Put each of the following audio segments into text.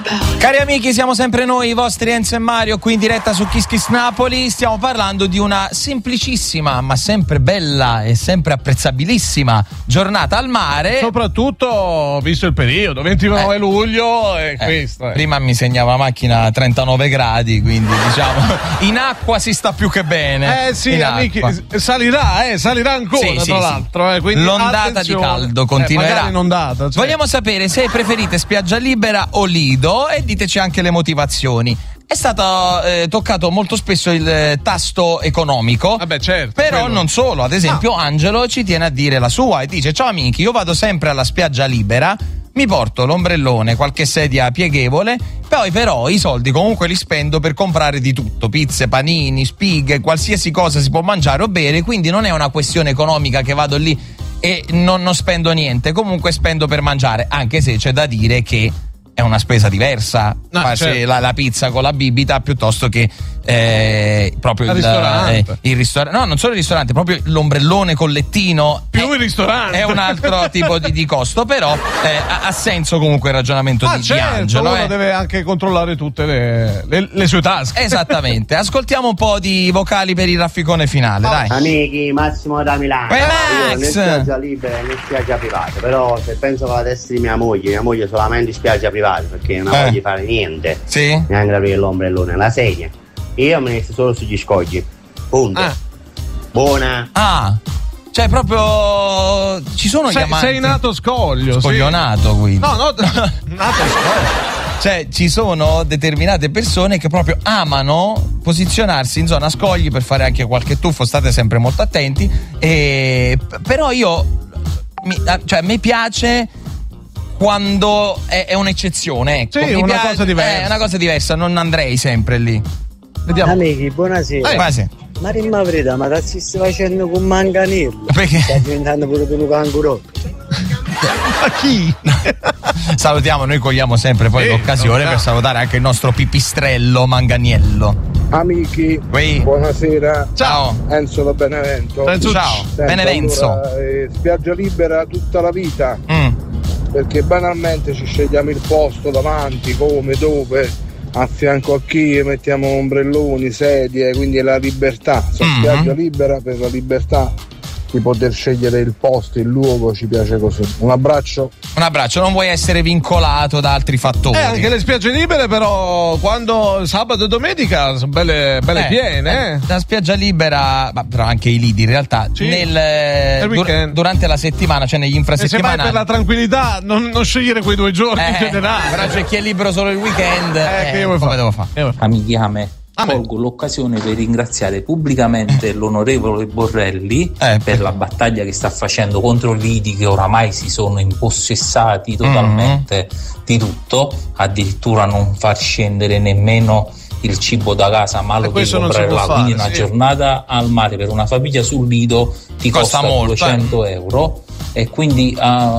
Cari amici, siamo sempre noi, i vostri Enzo e Mario, qui in diretta su Kiss Kiss Napoli. Stiamo parlando di una semplicissima, ma sempre bella e sempre apprezzabilissima giornata al mare. Soprattutto visto il periodo, 29 luglio e questo. Prima mi segnava macchina 39 gradi, quindi diciamo in acqua si sta più che bene. Sì, amici, salirà ancora, tra l'altro. Quindi l'ondata attenzione. di caldo continuerà. Cioè. Vogliamo sapere se preferite spiaggia libera o lido e diteci anche le motivazioni. È stato toccato molto spesso il tasto economico. Vabbè, certo. Però quello. non solo, ad esempio Angelo ci tiene a dire la sua e dice: ciao amici, io vado sempre alla spiaggia libera, mi porto l'ombrellone, qualche sedia pieghevole, poi però i soldi comunque li spendo per comprare di tutto, pizze, panini, spighe, qualsiasi cosa si può mangiare o bere, quindi non è una questione economica che vado lì e non spendo niente, comunque spendo per mangiare, anche se c'è da dire che è una spesa diversa, certo. la pizza con la bibita piuttosto che proprio il ristorante. No, non solo il ristorante, proprio l'ombrellone col lettino. Più il ristorante. È un altro tipo di costo, però ha senso comunque il ragionamento di Angelo. Uno deve anche controllare tutte le sue tasche. Esattamente. Ascoltiamo un po' di vocali per il rafficone finale, dai. Amici, Massimo da Milano. Max! Io né spiaggia libera né spiaggia privata, però se penso alla testa di mia moglie solamente in spiaggia privata, perché non voglio fare niente, neanche aprire l'ombrellone, la sedia, io me ne sto solo sugli scogli, punto. Buona. Cioè proprio ci sono gli amanti. Sei nato scoglio, scoglionato, quindi. No, nato scoglio. Cioè ci sono determinate persone che proprio amano posizionarsi in zona scogli per fare anche qualche tuffo, state sempre molto attenti. Però mi piace quando è un'eccezione, ecco. Sì, cosa diversa. È una cosa diversa, non andrei sempre lì. Vediamo. Amici, buonasera. Ma rimma verità, ma ti stai facendo con manganello? Perché? Stai diventando pure più cangurotto. Ma chi? Salutiamo, noi cogliamo sempre poi l'occasione per salutare anche il nostro pipistrello Manganiello. Amici, buonasera. Ciao. Enzo da Benevento. Ciao. Benevenzo. Allora, spiaggia libera tutta la vita. Perché banalmente ci scegliamo il posto davanti, come, dove, a fianco a chi mettiamo ombrelloni, sedie, quindi è la libertà. Spiaggia libera per la libertà di poter scegliere il posto, il luogo, ci piace così. Un abbraccio, non vuoi essere vincolato da altri fattori. Anche le spiagge libere, però quando sabato e domenica sono belle piene. La spiaggia libera, ma però anche i lidi in realtà durante la settimana, cioè negli infrasettimanali. Se vai per la tranquillità non scegliere quei 2 giorni in generale. Però c'è chi è libero solo il weekend. Che io come devo fare? Amichiame. Colgo l'occasione per ringraziare pubblicamente l'onorevole Borrelli per la battaglia che sta facendo contro i lidi che oramai si sono impossessati totalmente di tutto, addirittura non far scendere nemmeno il cibo da casa, ma lo devi comprare là. Quindi una giornata al mare per una famiglia sul lido ti costa molto, 200 euro, e quindi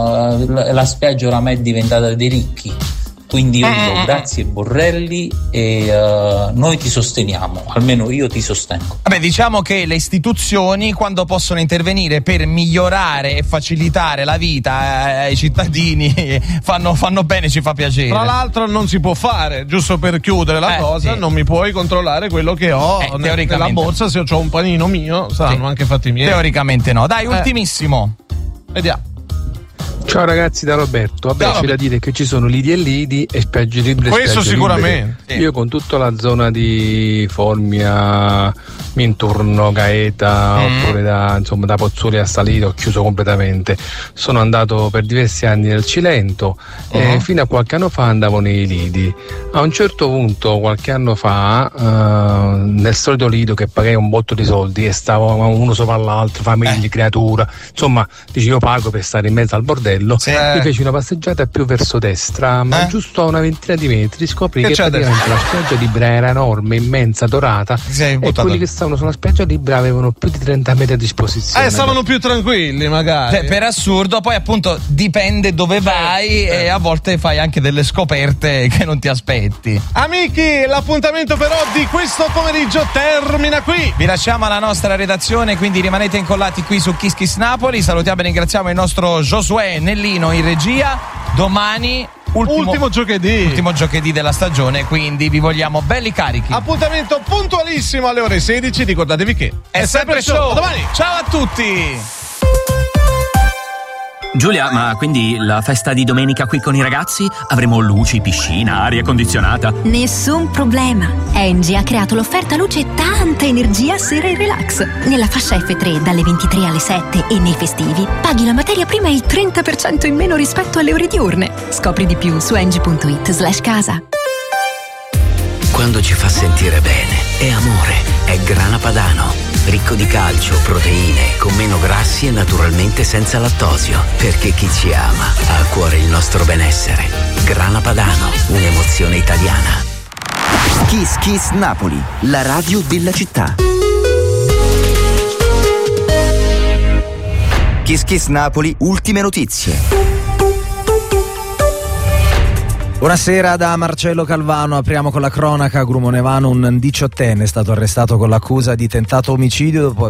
la spiaggia oramai è diventata dei ricchi. Quindi io dico grazie Borrelli e noi ti sosteniamo, almeno io ti sostengo. Diciamo che le istituzioni, quando possono intervenire per migliorare e facilitare la vita ai cittadini, fanno bene, ci fa piacere. Tra l'altro non si può fare, giusto per chiudere la cosa, non mi puoi controllare quello che ho nella borsa, se ho un panino mio saranno anche fatti miei. Teoricamente no. Dai, ultimissimo. Vediamo. Ciao ragazzi, da Roberto. C'è da dire che ci sono lidi e lidi e spiagge libere. Questo sicuramente. Io con tutta la zona di Formia, Minturno, Gaeta, oppure da Pozzuoli a Salito ho chiuso completamente. Sono andato per diversi anni nel Cilento e fino a qualche anno fa andavo nei lidi. A un certo punto, qualche anno fa, nel solito lido che pagai un botto di soldi e stavo uno sopra l'altro, famiglie, creatura, insomma, dici io pago per stare in mezzo al bordello. Mi feci una passeggiata più verso destra, ma giusto a una ventina di metri scopri che praticamente la spiaggia libera era enorme, immensa, dorata, e quelli che stavano sulla spiaggia libera avevano più di 30 metri a disposizione. Stavano più tranquilli magari. Per assurdo, poi appunto dipende dove vai e a volte fai anche delle scoperte che non ti aspetti. Amici, l'appuntamento però di questo pomeriggio termina qui. Vi lasciamo alla nostra redazione, quindi rimanete incollati qui su Kiss Kiss Napoli. Salutiamo e ringraziamo il nostro Josué Nellino in regia. Domani ultimo giovedì della stagione, quindi vi vogliamo belli carichi. Appuntamento puntualissimo alle ore 16, ricordatevi che è sempre show. Domani. Ciao a tutti. Giulia, ma quindi la festa di domenica qui con i ragazzi? Avremo luci, piscina, aria condizionata? Nessun problema. ENGIE ha creato l'offerta luce e tanta energia sera e relax. Nella fascia F3 dalle 23 alle 7 e nei festivi paghi la materia prima il 30% in meno rispetto alle ore diurne. Scopri di più su engie.it/casa. Quando ci fa sentire bene, è amore, è Grana Padano. Ricco di calcio, proteine, con meno grassi e naturalmente senza lattosio. Perché chi ci ama ha a cuore il nostro benessere. Grana Padano, un'emozione italiana. Kiss Kiss Napoli, la radio della città. Kiss Kiss Napoli, ultime notizie. Buonasera da Marcello Calvano, apriamo con la cronaca. A Grumonevano un 18enne è stato arrestato con l'accusa di tentato omicidio dopo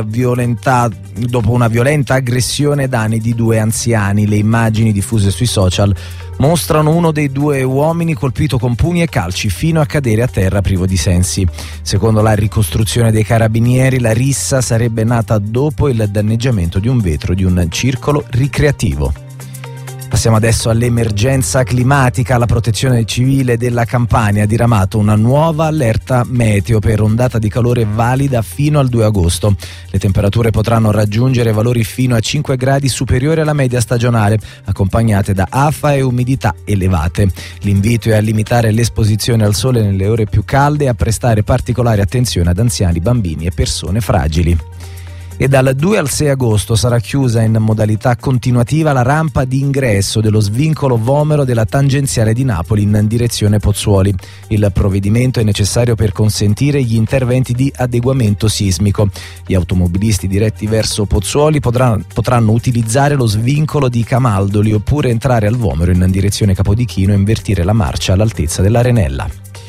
una violenta aggressione ai danni di 2 anziani. Le immagini diffuse sui social mostrano uno dei 2 uomini colpito con pugni e calci fino a cadere a terra privo di sensi. Secondo la ricostruzione dei carabinieri, la rissa sarebbe nata dopo il danneggiamento di un vetro di un circolo ricreativo. Passiamo adesso all'emergenza climatica. La Protezione Civile della Campania ha diramato una nuova allerta meteo per ondata di calore valida fino al 2 agosto. Le temperature potranno raggiungere valori fino a 5 gradi superiori alla media stagionale, accompagnate da afa e umidità elevate. L'invito è a limitare l'esposizione al sole nelle ore più calde e a prestare particolare attenzione ad anziani, bambini e persone fragili. E dal 2 al 6 agosto sarà chiusa in modalità continuativa la rampa di ingresso dello svincolo Vomero della tangenziale di Napoli in direzione Pozzuoli. Il provvedimento è necessario per consentire gli interventi di adeguamento sismico. Gli automobilisti diretti verso Pozzuoli potranno utilizzare lo svincolo di Camaldoli oppure entrare al Vomero in direzione Capodichino e invertire la marcia all'altezza dell'Arenella.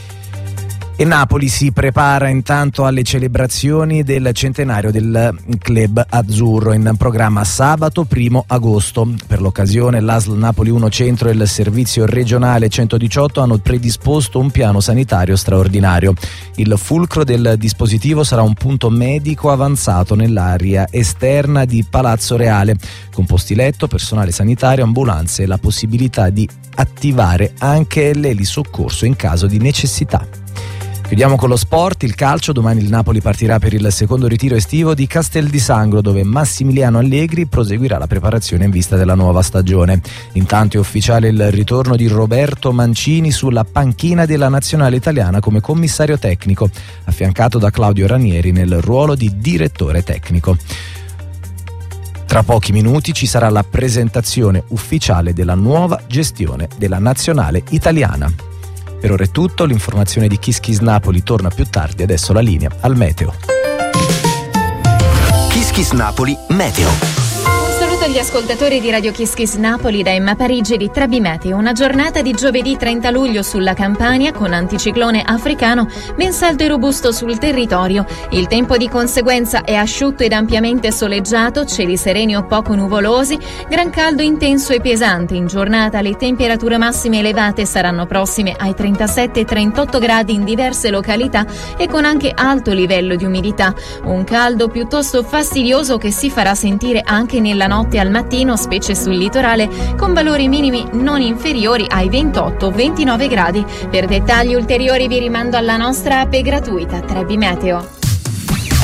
E Napoli si prepara intanto alle celebrazioni del centenario del club azzurro, in programma sabato 1 agosto. Per l'occasione l'ASL Napoli 1 Centro e il servizio regionale 118 hanno predisposto un piano sanitario straordinario. Il fulcro del dispositivo sarà un punto medico avanzato nell'area esterna di Palazzo Reale, con posti letto, personale sanitario, ambulanze e la possibilità di attivare anche l'elisoccorso in caso di necessità. Chiudiamo con lo sport, il calcio. Domani il Napoli partirà per il secondo ritiro estivo di Castel di Sangro, dove Massimiliano Allegri proseguirà la preparazione in vista della nuova stagione. Intanto è ufficiale il ritorno di Roberto Mancini sulla panchina della nazionale italiana come commissario tecnico, affiancato da Claudio Ranieri nel ruolo di direttore tecnico. Tra pochi minuti ci sarà la presentazione ufficiale della nuova gestione della nazionale italiana. Per ora è tutto, l'informazione di Kiss Kiss Napoli torna più tardi, adesso la linea al meteo. Kiss Kiss Napoli Meteo. Saluto gli ascoltatori di Radio Kiss Kiss Napoli da Emma Parigi di Trebi Meteo. Una giornata di giovedì 30 luglio sulla Campania con anticiclone africano ben saldo e robusto sul territorio. Il tempo di conseguenza è asciutto ed ampiamente soleggiato, cieli sereni o poco nuvolosi, gran caldo intenso e pesante. In giornata le temperature massime elevate saranno prossime ai 37-38 gradi in diverse località e con anche alto livello di umidità. Un caldo piuttosto fastidioso che si farà sentire anche nella notte al mattino, specie sul litorale, con valori minimi non inferiori ai 28-29 gradi. Per dettagli ulteriori vi rimando alla nostra app gratuita Trebi Meteo.